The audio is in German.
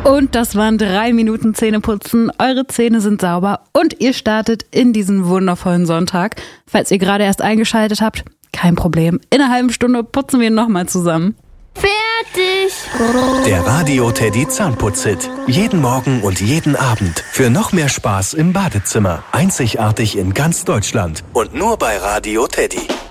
Und das waren 3 Minuten Zähneputzen. Eure Zähne sind sauber und ihr startet in diesen wundervollen Sonntag. Falls ihr gerade erst eingeschaltet habt, kein Problem. In einer halben Stunde putzen wir nochmal zusammen. Fertig! Der Radio Teddy Zahnputz-Hit. Jeden Morgen und jeden Abend. Für noch mehr Spaß im Badezimmer. Einzigartig in ganz Deutschland. Und nur bei Radio Teddy.